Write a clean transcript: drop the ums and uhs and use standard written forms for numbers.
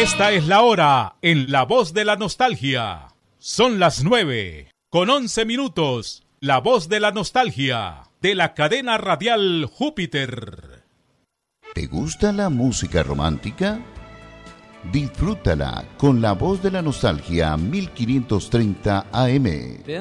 Esta es la hora en La Voz de la Nostalgia. Son las 9:11. La Voz de la Nostalgia, de la cadena radial Júpiter. ¿Te gusta la música romántica? Disfrútala con La Voz de la Nostalgia 1530 AM.